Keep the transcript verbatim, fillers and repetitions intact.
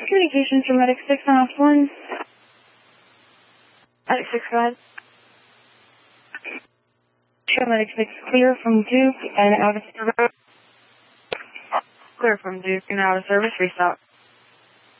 Communications from Medic six on off one. Medic six, go ahead. Show Medic six clear from Duke and out of service. Clear from Duke and out of service, restart.